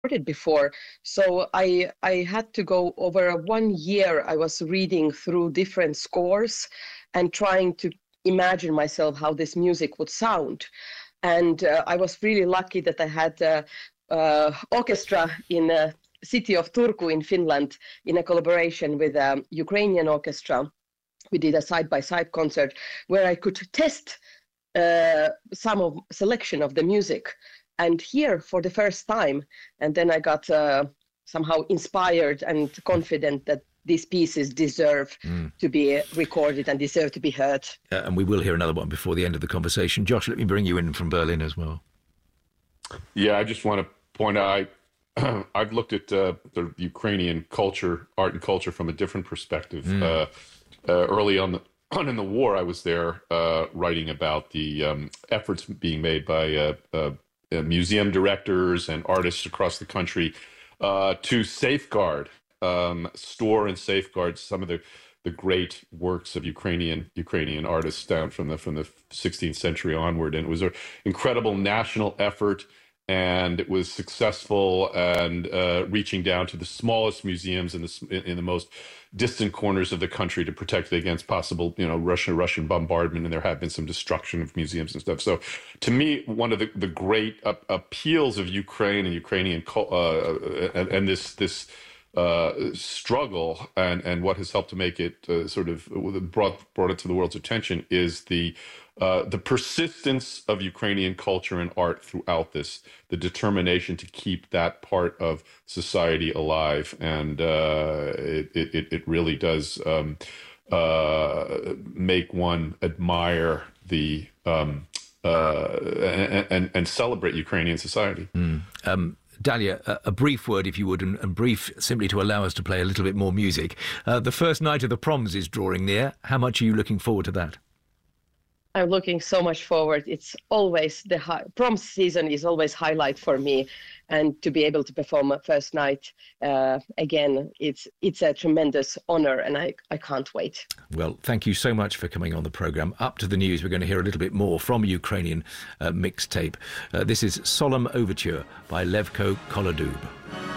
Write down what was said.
recorded before. So I had to go over 1 year. I was reading through different scores and trying to imagine myself how this music would sound. And I was really lucky that I had orchestra in the city of Turku in Finland in a collaboration with a Ukrainian orchestra. We did a side-by-side concert where I could test selection of the music and hear for the first time. And then I got somehow inspired and confident that these pieces deserve to be recorded and deserve to be heard. And we will hear another one before the end of the conversation. Josh, let me bring you in from Berlin as well. Yeah, I just want to point out, I've looked at the Ukrainian culture, art and culture from a different perspective. Early on in the war, I was there writing about the efforts being made by museum directors and artists across the country to safeguard, store and safeguard some of the great works of Ukrainian artists down from the 16th century onward. And it was an incredible national effort, and it was successful, and reaching down to the smallest museums in the most distant corners of the country to protect it against possible, Russian bombardment. And there have been some destruction of museums and stuff. So, to me, one of the great appeals of Ukraine and Ukrainian and this struggle, and what has helped to make it brought it to the world's attention is the persistence of Ukrainian culture and art throughout this, the determination to keep that part of society alive, and it really does make one admire the and celebrate Ukrainian society. Dalia, a brief word, if you would, and brief simply to allow us to play a little bit more music. The first night of the proms is drawing near. How much are you looking forward to that? I'm looking so much forward. It's always prom season is always highlight for me, and to be able to perform first night again, it's a tremendous honor, and I can't wait. Well, thank you so much for coming on the programme. Up to the news, we're going to hear a little bit more from Ukrainian mixtape. This is Solemn Overture by Levko Kolodub.